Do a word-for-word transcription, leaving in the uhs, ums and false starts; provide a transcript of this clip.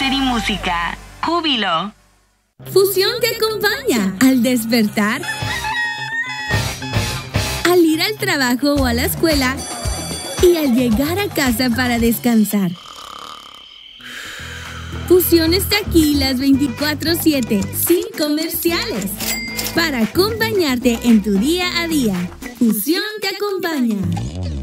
placer y música. Júbilo. Fusión te acompaña al despertar, al ir al trabajo o a la escuela y al llegar a casa para descansar. Fusión está aquí las veinticuatro siete, sin comerciales, para acompañarte en tu día a día. Fusión te acompaña.